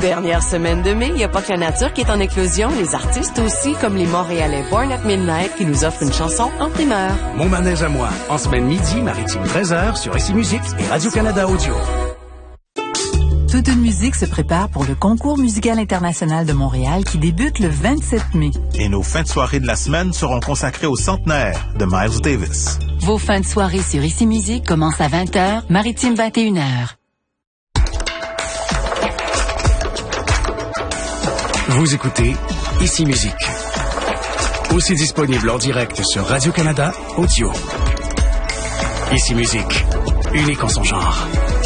Dernière semaine de mai, il n'y a pas que la nature qui est en éclosion, les artistes aussi, comme les Montréalais Born at Midnight qui nous offrent une chanson en primeur. Mon manège à moi, en semaine midi, maritime 13h sur ICI Musique et Radio-Canada Audio. Toute une musique se prépare pour le Concours musical international de Montréal qui débute le 27 mai. Et nos fins de soirée de la semaine seront consacrées au centenaire de Miles Davis. Vos fins de soirée sur ICI Musique commencent à 20h, maritime 21h. Vous écoutez ICI Musique. Aussi disponible en direct sur Radio-Canada Audio. ICI Musique, unique en son genre.